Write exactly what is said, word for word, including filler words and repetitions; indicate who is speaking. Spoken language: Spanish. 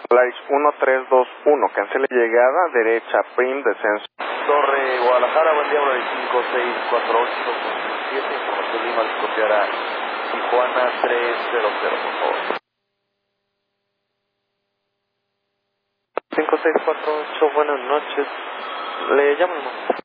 Speaker 1: Polaris uno tres dos uno, cancele llegada, derecha, prim, descenso.
Speaker 2: Torre Guadalajara, buen día, Polaris cinco seis cuatro ocho siete, información Lima, les copiará Tijuana tres cero cero, por favor.
Speaker 3: cinco seis cuatro ocho, buenas noches. Le llamo el momento.